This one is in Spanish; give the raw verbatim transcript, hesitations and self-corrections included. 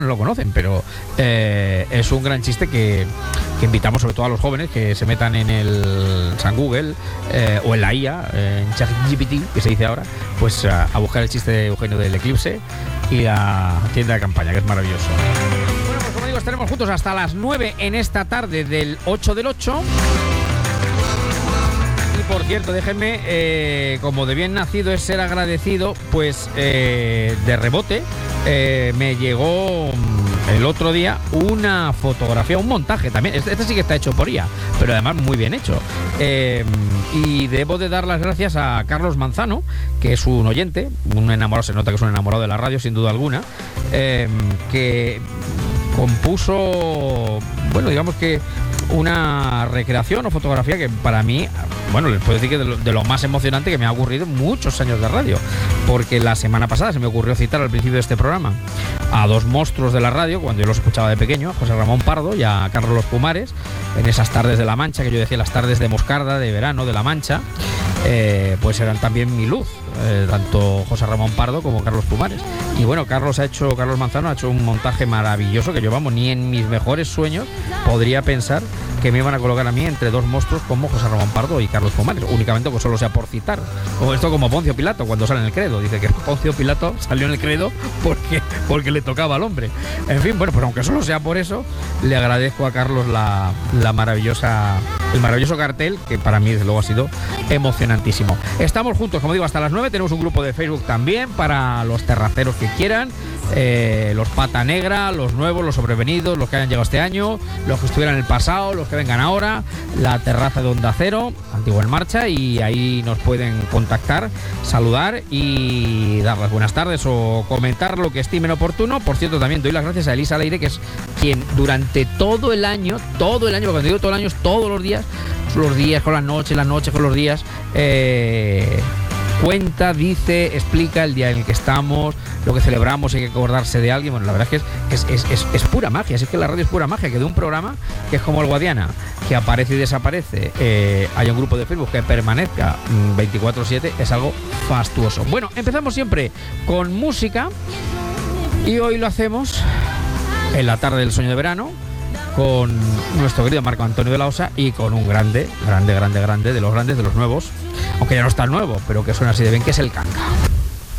no lo conocen, pero eh, es un gran chiste que, que invitamos sobre todo a los jóvenes que se metan en el San Google eh, o en la I A, en ChatGPT, que se dice ahora, pues a, a buscar el chiste de Eugenio del eclipse y la tienda de campaña, que es maravilloso. Bueno, pues como digo, estaremos juntos hasta las nueve en esta tarde del ocho del ocho. Por cierto, déjenme, eh, como de bien nacido es ser agradecido, pues eh, de rebote eh, me llegó el otro día una fotografía, un montaje también. Este, este sí que está hecho por I A, pero además muy bien hecho. Eh, y debo de dar las gracias a Carlos Manzano, que es un oyente, un enamorado, se nota que es un enamorado de la radio, sin duda alguna, eh, que compuso, bueno, digamos que una recreación o fotografía que para mí, bueno, les puedo decir que de lo, de lo más emocionante que me ha ocurrido en muchos años de radio, porque la semana pasada se me ocurrió citar al principio de este programa a dos monstruos de la radio, cuando yo los escuchaba de pequeño, a José Ramón Pardo y a Carlos Los Pumares, en esas tardes de La Mancha, que yo decía las tardes de Moscarda, de verano, de La Mancha, eh, pues eran también mi luz, eh, tanto José Ramón Pardo como Carlos Pumares. Y bueno, Carlos ha hecho, Carlos Manzano ha hecho un montaje maravilloso que yo, vamos, ni en mis mejores sueños podría pensar que me iban a colocar a mí entre dos monstruos como José Ramón Pardo y Carlos Pumares, únicamente que solo sea por citar. O esto como Poncio Pilato cuando sale en el credo, dice que Poncio Pilato salió en el credo porque, porque le tocaba al hombre. En fin, bueno, pues aunque solo sea por eso, le agradezco a Carlos la, la maravillosa, el maravilloso cartel, que para mí desde luego ha sido emocionantísimo. Estamos juntos, como digo, hasta las nueve. Tenemos un grupo de Facebook también para los terraceros que quieran, eh, los pata negra, los nuevos, los sobrevenidos, los que hayan llegado este año, los que estuvieran en el pasado, los que vengan ahora, la terraza de Onda Cero, Antiguo en Marcha, y ahí nos pueden contactar, saludar y dar las buenas tardes o comentar lo que estimen oportuno. Por cierto, también doy las gracias a Elisa Leire, que es quien durante todo el año, todo el año, cuando digo todo el año es todos los días, los días con las noches, las noches con los días, eh... cuenta, dice, explica el día en el que estamos, lo que celebramos, hay que acordarse de alguien. Bueno, la verdad es que es, es, es, es pura magia, es que la radio es pura magia, que de un programa que es como el Guadiana, que aparece y desaparece, eh, hay un grupo de Facebook que permanezca veinticuatro siete, es algo fastuoso. Bueno, empezamos siempre con música y hoy lo hacemos en la tarde del sueño de verano con nuestro querido Marco Antonio de la Osa y con un grande, grande, grande, grande, de los grandes, de los nuevos, aunque ya no está nuevo, pero que suena así de bien, que es el Canca.